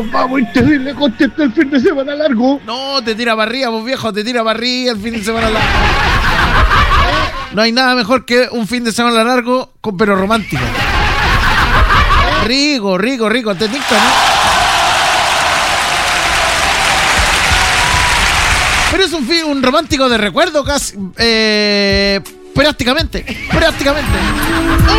Vamos, terrible contento el fin de semana largo. No, te tira barriga, vos viejo, te tira barriga el fin de semana largo. No hay nada mejor que un fin de semana largo, pero romántico. Rico, ¿entendiste, no? Pero es un romántico de recuerdo casi, prácticamente.